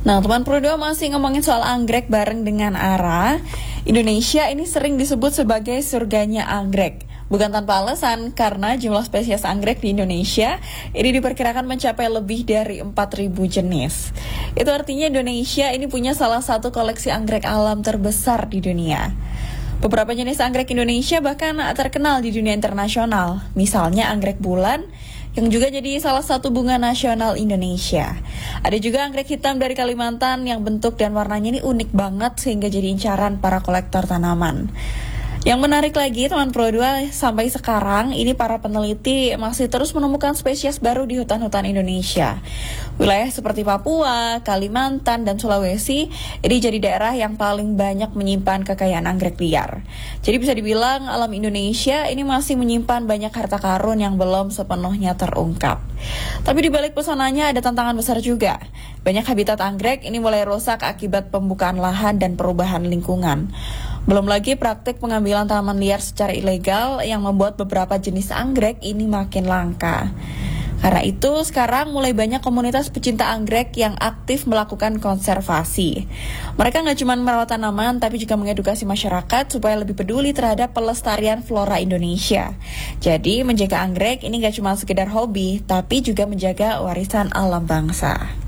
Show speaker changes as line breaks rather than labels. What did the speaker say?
Nah, teman Pro 2 masih ngomongin soal anggrek bareng dengan Ara. Indonesia ini sering disebut sebagai surganya anggrek. Bukan tanpa alasan, karena jumlah spesies anggrek di Indonesia ini diperkirakan mencapai lebih dari 4.000 jenis. Itu artinya Indonesia ini punya salah satu koleksi anggrek alam terbesar di dunia. Beberapa jenis anggrek Indonesia bahkan terkenal di dunia internasional. Misalnya anggrek bulan, yang juga jadi salah satu bunga nasional Indonesia. Ada juga anggrek hitam dari Kalimantan yang bentuk dan warnanya ini unik banget sehingga jadi incaran para kolektor tanaman. Yang menarik lagi teman Pro 2, sampai sekarang ini para peneliti masih terus menemukan spesies baru di hutan-hutan Indonesia. Wilayah seperti Papua, Kalimantan, dan Sulawesi ini jadi daerah yang paling banyak menyimpan kekayaan anggrek liar. Jadi bisa dibilang alam Indonesia ini masih menyimpan banyak harta karun yang belum sepenuhnya terungkap. Tapi di balik pesonanya ada tantangan besar juga. Banyak habitat anggrek ini mulai rusak akibat pembukaan lahan dan perubahan lingkungan. Belum lagi praktik pengambilan tanaman liar secara ilegal yang membuat beberapa jenis anggrek ini makin langka. Karena itu sekarang mulai banyak komunitas pecinta anggrek yang aktif melakukan konservasi. Mereka nggak cuma merawat tanaman tapi juga mengedukasi masyarakat supaya lebih peduli terhadap pelestarian flora Indonesia. Jadi menjaga anggrek ini nggak cuma sekedar hobi tapi juga menjaga warisan alam bangsa.